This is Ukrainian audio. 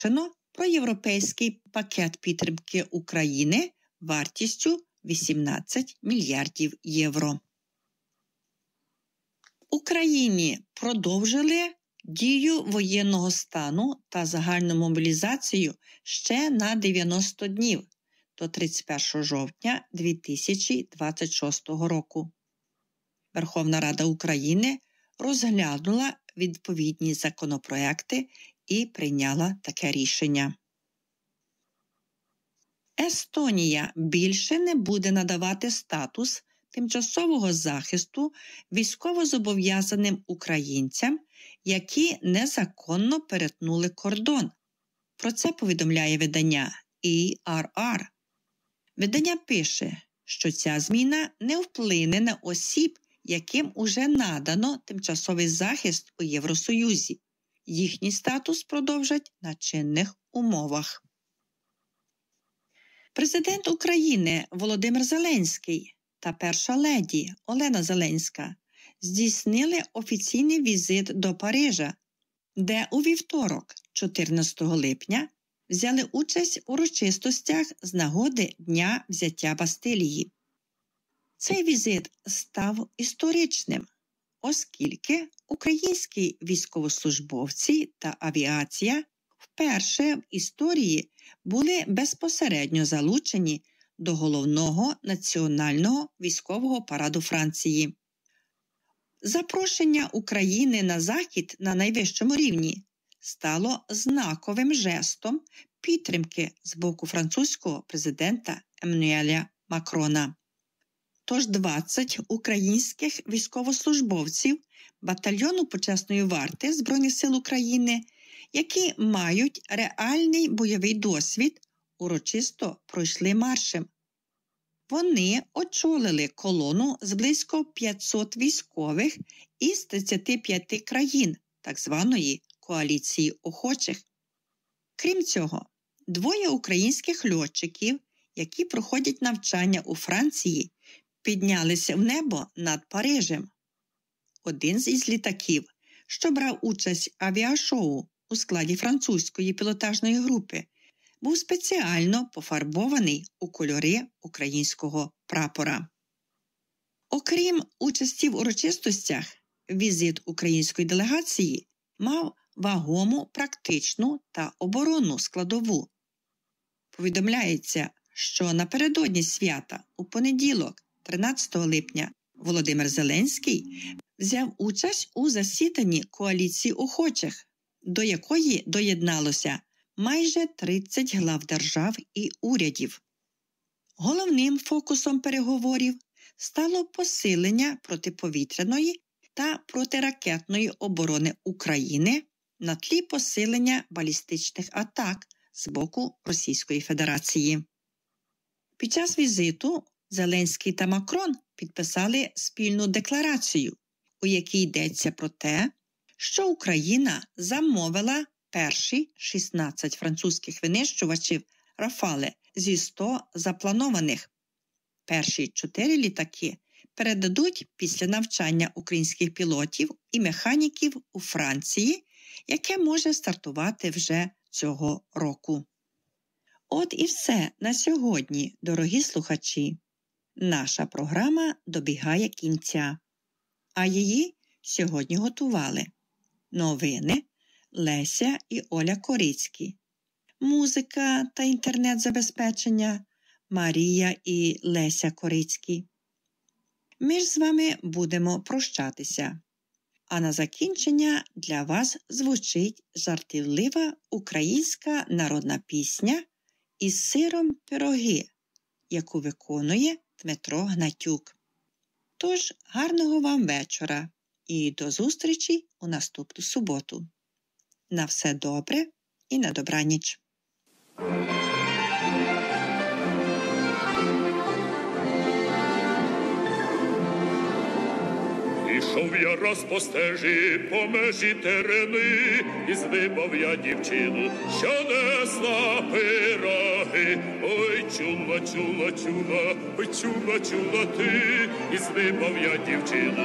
про європейський пакет підтримки України вартістю 18 мільярдів євро. Україні продовжили дію воєнного стану та загальну мобілізацію ще на 90 днів до 31 жовтня 2026 року. Верховна Рада України розглянула відповідні законопроекти і прийняла таке рішення. Естонія більше не буде надавати статус тимчасового захисту військовозобов'язаним українцям, які незаконно перетнули кордон. Про це повідомляє видання ERR. Видання пише, що ця зміна не вплине на осіб, яким уже надано тимчасовий захист у Євросоюзі. Їхній статус продовжать на чинних умовах. Президент України Володимир Зеленський та перша леді Олена Зеленська здійснили офіційний візит до Парижа, де у вівторок, 14 липня, взяли участь у урочистостях з нагоди Дня взяття Бастилії. Цей візит став історичним, оскільки українські військовослужбовці та авіація вперше в історії були безпосередньо залучені до головного національного військового параду Франції. Запрошення України на Захід на найвищому рівні стало знаковим жестом підтримки з боку французького президента Еммануеля Макрона. Тож 20 українських військовослужбовців батальйону почесної варти Збройних сил України, які мають реальний бойовий досвід, урочисто пройшли маршем. Вони очолили колону з близько 500 військових із 35 країн так званої коаліції охочих. Крім цього, 2 українських льотчиків, які проходять навчання у Франції, піднялися в небо над Парижем. Один із літаків, що брав участь в авіашоу у складі французької пілотажної групи, був спеціально пофарбований у кольори українського прапора. Окрім участі в урочистостях, візит української делегації мав вагому практичну та оборонну складову. Повідомляється, що напередодні свята у понеділок, 13 липня, Володимир Зеленський взяв участь у засіданні коаліції охочих, до якої доєдналося майже 30 глав держав і урядів. Головним фокусом переговорів стало посилення протиповітряної та протиракетної оборони України на тлі посилення балістичних атак з боку Російської Федерації. Під час візиту Зеленський та Макрон підписали спільну декларацію, у якій йдеться про те, що Україна замовила перші 16 французьких винищувачів «Рафале» зі 100 запланованих. Перші 4 літаки передадуть після навчання українських пілотів і механіків у Франції, яке може стартувати вже цього року. От і все на сьогодні, дорогі слухачі. Наша програма добігає кінця, а її сьогодні готували новини Леся і Оля Корицькі, музика та інтернет-забезпечення Марія і Леся Корицькі. Ми ж з вами будемо прощатися, а на закінчення для вас звучить жартівлива українська народна пісня «Із сиром пироги», яку виконує Дмитро Гнатюк. Тож, гарного вам вечора і до зустрічі у наступну суботу. На все добре і на добраніч. Ішов я раз по стежі, по межі терени, і здибав я дівчину, що несла пироги. Ой, чула, чула, чула, ой, чула, чула ти, і здибав я дівчину.